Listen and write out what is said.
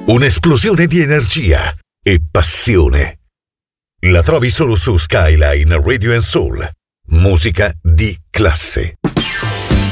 Un'esplosione di energia e passione. La trovi solo su Skyline Radio and Soul. Musica di classe.